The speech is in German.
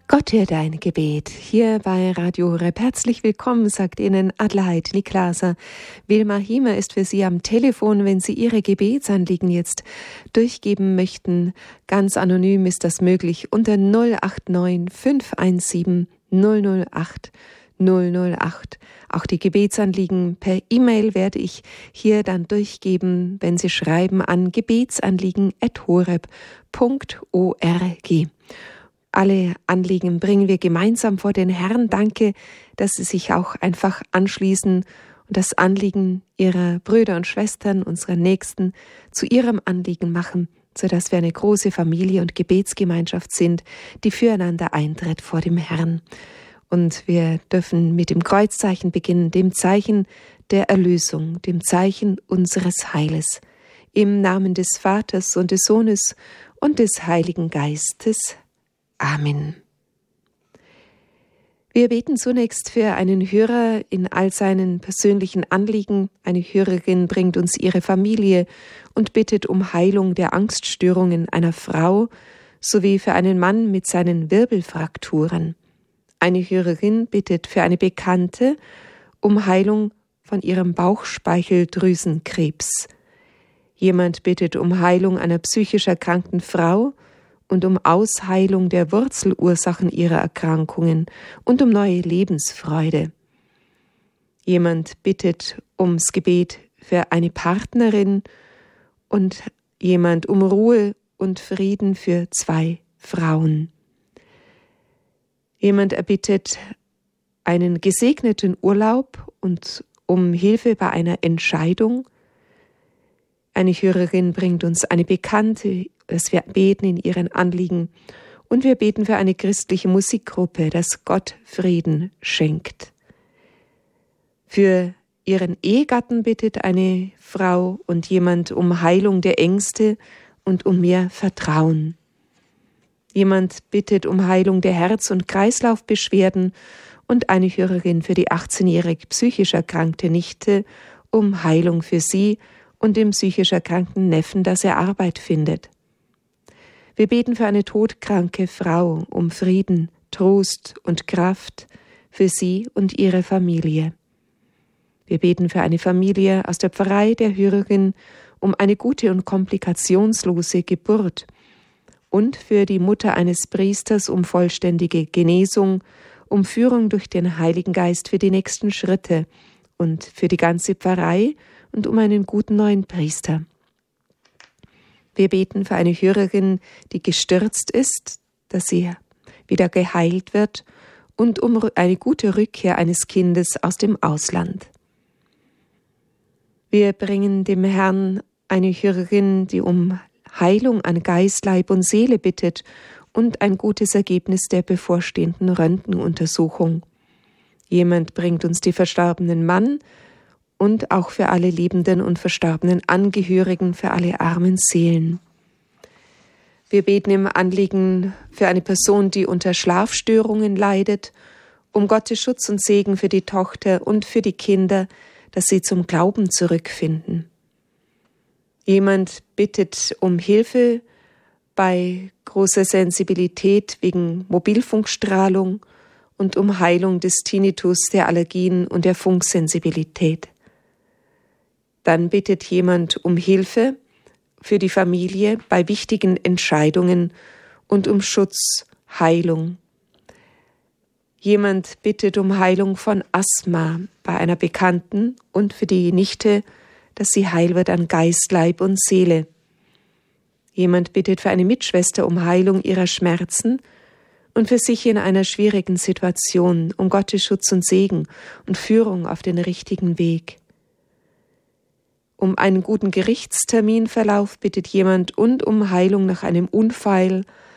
Gott hört dein Gebet. Hier bei Radio Horeb. Herzlich willkommen, sagt Ihnen Adelheid Niklaser. Wilma Hiemer ist für Sie am Telefon, wenn Sie Ihre Gebetsanliegen jetzt durchgeben möchten. Ganz anonym ist das möglich unter 089 517 008 008. Auch die Gebetsanliegen per E-Mail werde ich hier dann durchgeben, wenn Sie schreiben an gebetsanliegen@horeb.org. Alle Anliegen bringen wir gemeinsam vor den Herrn. Danke, dass Sie sich auch einfach anschließen und das Anliegen Ihrer Brüder und Schwestern, unserer Nächsten, zu Ihrem Anliegen machen, sodass wir eine große Familie und Gebetsgemeinschaft sind, die füreinander eintritt vor dem Herrn. Und wir dürfen mit dem Kreuzzeichen beginnen, dem Zeichen der Erlösung, dem Zeichen unseres Heiles. Im Namen des Vaters und des Sohnes und des Heiligen Geistes. Amen. Wir beten zunächst für einen Hörer in all seinen persönlichen Anliegen. Eine Hörerin bringt uns ihre Familie und bittet um Heilung der Angststörungen einer Frau sowie für einen Mann mit seinen Wirbelfrakturen. Eine Hörerin bittet für eine Bekannte um Heilung von ihrem Bauchspeicheldrüsenkrebs. Jemand bittet um Heilung einer psychisch erkrankten Frau und um Ausheilung der Wurzelursachen ihrer Erkrankungen und um neue Lebensfreude. Jemand bittet ums Gebet für eine Partnerin und jemand um Ruhe und Frieden für 2 Frauen. Jemand erbittet einen gesegneten Urlaub und um Hilfe bei einer Entscheidung. Eine Hörerin bringt uns eine Bekannte, dass wir beten in ihren Anliegen, und wir beten für eine christliche Musikgruppe, dass Gott Frieden schenkt. Für ihren Ehegatten bittet eine Frau und jemand um Heilung der Ängste und um mehr Vertrauen. Jemand bittet um Heilung der Herz- und Kreislaufbeschwerden und eine Hörerin für die 18-jährige psychisch erkrankte Nichte um Heilung für sie und dem psychisch erkrankten Neffen, dass er Arbeit findet. Wir beten für eine todkranke Frau um Frieden, Trost und Kraft für sie und ihre Familie. Wir beten für eine Familie aus der Pfarrei der Hörerin um eine gute und komplikationslose Geburt und für die Mutter eines Priesters um vollständige Genesung, um Führung durch den Heiligen Geist für die nächsten Schritte und für die ganze Pfarrei und um einen guten neuen Priester. Wir beten für eine Hörerin, die gestürzt ist, dass sie wieder geheilt wird und um eine gute Rückkehr eines Kindes aus dem Ausland. Wir bringen dem Herrn eine Hörerin, die um Heilung an Geist, Leib und Seele bittet und ein gutes Ergebnis der bevorstehenden Röntgenuntersuchung. Jemand bringt uns die verstorbenen Mann und auch für alle lebenden und verstorbenen Angehörigen, für alle armen Seelen. Wir beten im Anliegen für eine Person, die unter Schlafstörungen leidet, um Gottes Schutz und Segen für die Tochter und für die Kinder, dass sie zum Glauben zurückfinden. Jemand bittet um Hilfe bei großer Sensibilität wegen Mobilfunkstrahlung und um Heilung des Tinnitus, der Allergien und der Funksensibilität. Dann bittet jemand um Hilfe für die Familie bei wichtigen Entscheidungen und um Schutz, Heilung. Jemand bittet um Heilung von Asthma bei einer Bekannten und für die Nichte, dass sie heil wird an Geist, Leib und Seele. Jemand bittet für eine Mitschwester um Heilung ihrer Schmerzen und für sich in einer schwierigen Situation um Gottes Schutz und Segen und Führung auf den richtigen Weg. Um einen guten Gerichtsterminverlauf bittet jemand und um Heilung nach einem Unfall,